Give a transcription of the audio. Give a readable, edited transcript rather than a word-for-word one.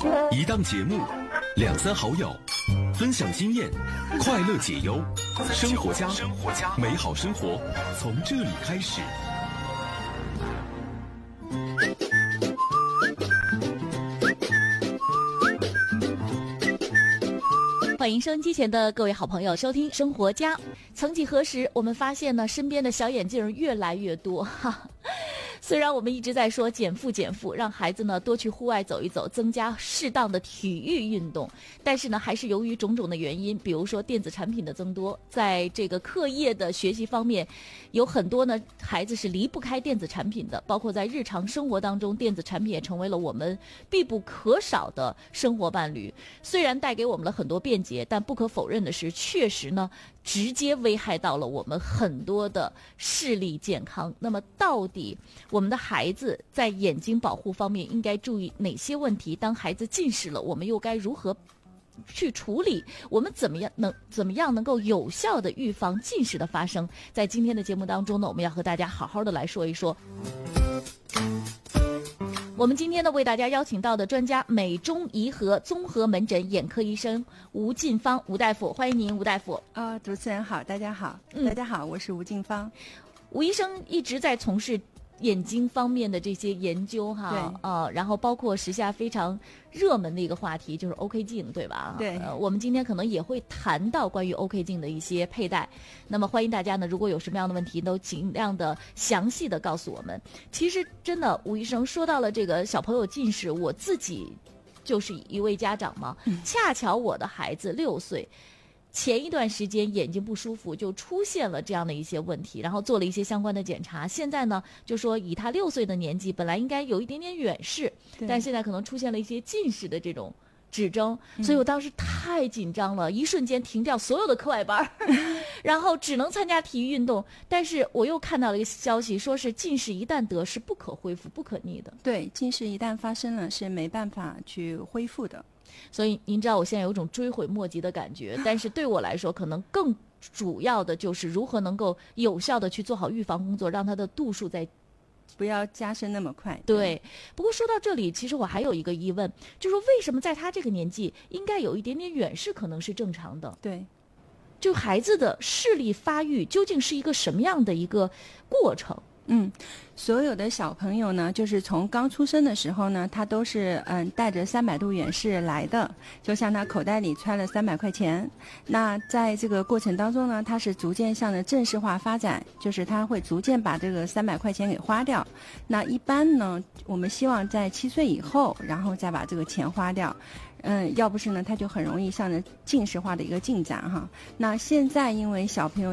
一档节目，两三好友，分享经验，快乐解忧，生活家，美好生活从这里开始。 欢迎收音机前的各位好朋友收听生活家。曾几何时，我们发现呢，身边的小眼镜越来越多哈。虽然我们一直在说减负，让孩子呢多去户外走一走，增加适当的体育运动，但是呢，还是由于种种的原因，比如说电子产品的增多，在这个课业的学习方面，有很多呢孩子是离不开电子产品的，包括在日常生活当中，电子产品也成为了我们必不可少的生活伴侣。虽然带给我们了很多便捷，但不可否认的是，确实呢直接危害到了我们很多的视力健康。那么到底我们的孩子在眼睛保护方面应该注意哪些问题？当孩子近视了，我们又该如何去处理？我们怎么样能够有效的预防近视的发生？在今天的节目当中呢，我们要和大家好好的来说一说。我们今天呢，为大家邀请到的专家，美中怡和综合门诊眼科医生吴进芳吴大夫，欢迎您，吴大夫。 主持人好，大家好，大家好，我是吴进芳。 吴医生一直在从事眼睛方面的这些研究哈，然后包括时下非常热门的一个话题就是 OK 镜，对吧？ 对， 我们今天可能也会谈到关于 OK 镜的一些佩戴。那么欢迎大家呢，如果有什么样的问题，都尽量的详细的告诉我们。其实真的，吴医生说到了这个小朋友近视，我自己就是一位家长嘛，恰巧我的孩子6岁。前一段时间眼睛不舒服，就出现了这样的一些问题，然后做了一些相关的检查。现在呢，就说以他6岁的年纪，本来应该有一点点远视，但现在可能出现了一些近视的这种指征，所以我当时太紧张了，一瞬间停掉所有的课外班，然后只能参加体育运动。但是我又看到了一个消息，说是近视一旦得是不可恢复、不可逆的。 对，近视一旦发生了是没办法去恢复的。 所以您知道我现在有一种追悔莫及的感觉，但是对我来说可能更主要的就是如何能够有效的去做好预防工作，让它的度数在不要加深那么快。 对，不过说到这里，其实我还有一个疑问，就是为什么在他这个年纪应该有一点点远视可能是正常的？ 对， 就孩子的视力发育究竟是一个什么样的一个过程？ 所有的小朋友呢，就是从刚出生的时候呢，他都是带着300度远视来的，就像他口袋里揣了300块钱。那在这个过程当中呢，他是逐渐向着正式化发展，就是他会逐渐把这个300块钱给花掉。那一般呢，我们希望在7岁以后，然后再把这个钱花掉。要不是呢，他就很容易向着近视化的一个进展哈。那现在因为小朋友